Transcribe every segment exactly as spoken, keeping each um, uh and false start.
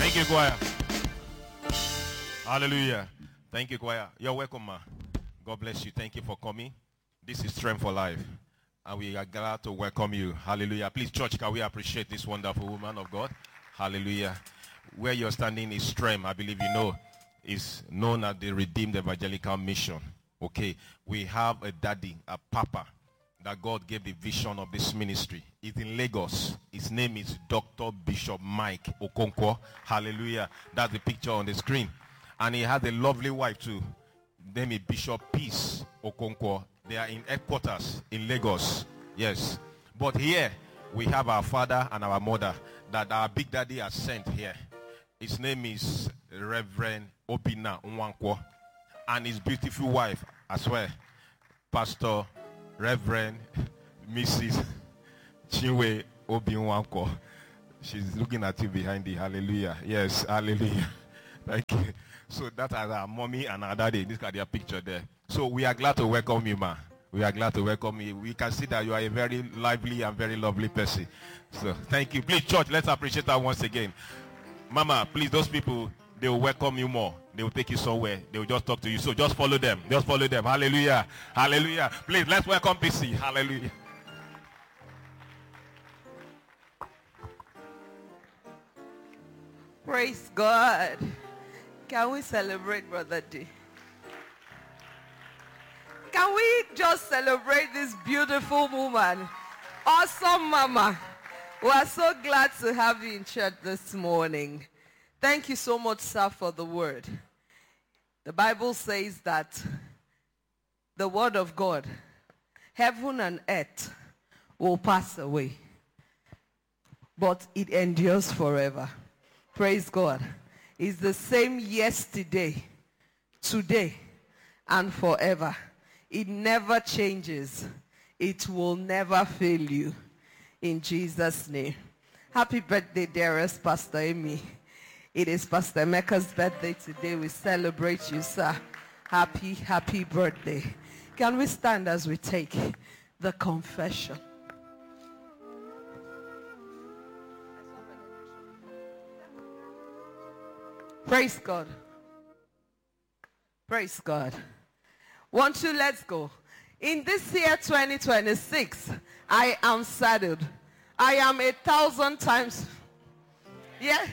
Thank you, choir. Hallelujah. Thank you, choir. You're welcome, ma. God bless you. Thank you for coming. This is Strength for Life. And we are glad to welcome you. Hallelujah. Please, church, can we appreciate this wonderful woman of God? Hallelujah. Where you're standing is Strength, I believe you know, is known as the Redeemed Evangelical Mission. Okay. We have a daddy, a papa, that God gave the vision of this ministry. He's in Lagos. His name is Doctor Bishop Mike Okonkwo. Hallelujah. That's the picture on the screen. And he has a lovely wife too. Name is Bishop Peace Okonkwo. They are in headquarters in Lagos. Yes. But here we have our father and our mother that our big daddy has sent here. His name is Reverend Obina Nwankwo. And his beautiful wife as well, Pastor Reverend Missus Chinwe Obi Nwankwo. She's looking at you behind the hallelujah. Yes, hallelujah. Thank you. So that is our mommy and our daddy. Look at their picture there. So we are glad to welcome you, ma. We are glad to welcome you. We can see that you are a very lively and very lovely person. So thank you. Please, church, let's appreciate that once again. Mama, please, those people, they will welcome you more. They will take you somewhere. They will just talk to you. So just follow them. Just follow them. Hallelujah. Hallelujah. Please, let's welcome P C. Hallelujah. Praise God. Can we celebrate Brother D? Can we just celebrate this beautiful woman? Awesome mama. We are so glad to have you in church this morning. Thank you so much, sir, for the word. The Bible says that the word of God, heaven and earth will pass away, but it endures forever. Praise God. It's the same yesterday, today, and forever. It never changes. It will never fail you. In Jesus' name. Happy birthday, dearest Pastor Amy. It is Pastor Emeka's birthday today. We celebrate you, sir. Happy, happy birthday. Can we stand as we take the confession? Praise God. Praise God. One, two, let's go. In this year twenty twenty-six, I am saddled. I am a thousand times. Yeah.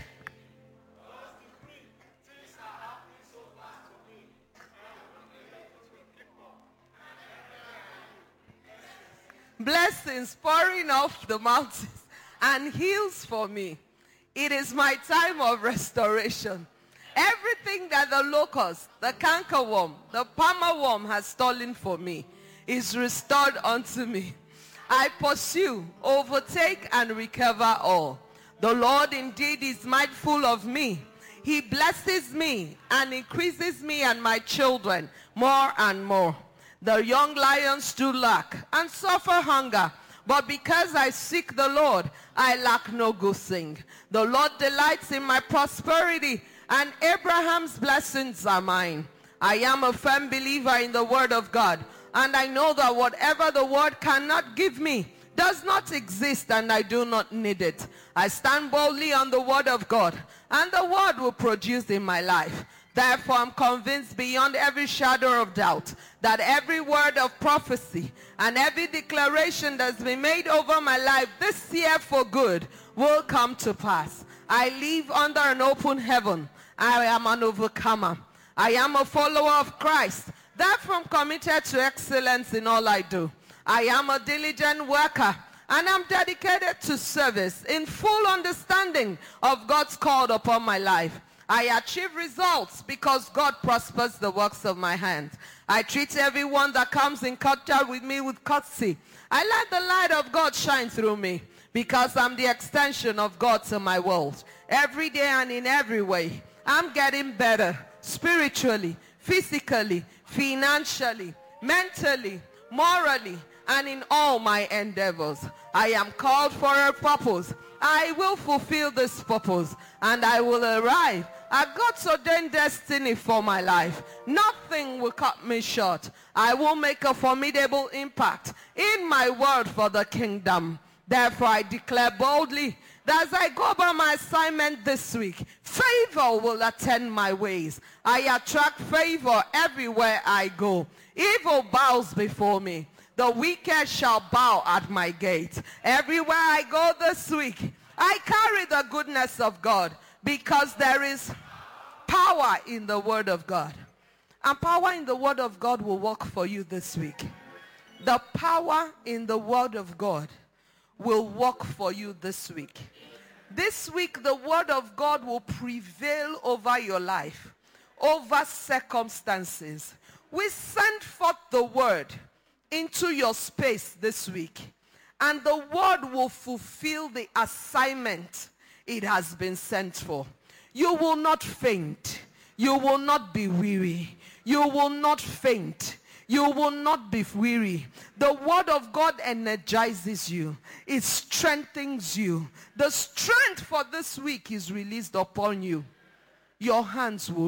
Blessings pouring off the mountains and hills for me. It is my time of restoration. Everything that the locust, the cankerworm, the palmer worm has stolen for me is restored unto me. I pursue, overtake, and recover all. The Lord indeed is mindful of me. He blesses me and increases me and my children more and more. The young lions do lack and suffer hunger, but because I seek the Lord, I lack no good thing. The Lord delights in my prosperity, and Abraham's blessings are mine. I am a firm believer in the word of God, and I know that whatever the word cannot give me does not exist, and I do not need it. I stand boldly on the word of God, and the word will produce in my life. Therefore, I'm convinced beyond every shadow of doubt that every word of prophecy and every declaration that's been made over my life this year for good will come to pass. I live under an open heaven. I am an overcomer. I am a follower of Christ. Therefore, I'm committed to excellence in all I do. I am a diligent worker, and I'm dedicated to service in full understanding of God's call upon my life. I achieve results because God prospers the works of my hands. I treat everyone that comes in contact with me with courtesy. I let the light of God shine through me because I'm the extension of God to my world. Every day and in every way, I'm getting better spiritually, physically, financially, mentally, morally, and in all my endeavors. I am called for a purpose. I will fulfill this purpose, and I will arrive at God's ordained destiny for my life. Nothing will cut me short. I will make a formidable impact in my word for the kingdom. Therefore, I declare boldly that as I go about my assignment this week, Favor will attend my ways. I attract favor everywhere I go. Evil bows before me. The wicked shall bow at my gate. Everywhere I go this week, I carry the goodness of God, because there is power in the word of God. And power in the word of God will work for you this week. The power in the word of God will work for you this week. This week, the word of God will prevail over your life, over circumstances. We send forth the word into your space this week, and the word will fulfill the assignment it has been sent for. You will not faint. You will not be weary. You will not faint. You will not be weary. The word of God energizes you. It strengthens you. The strength for this week is released upon you. Your hands will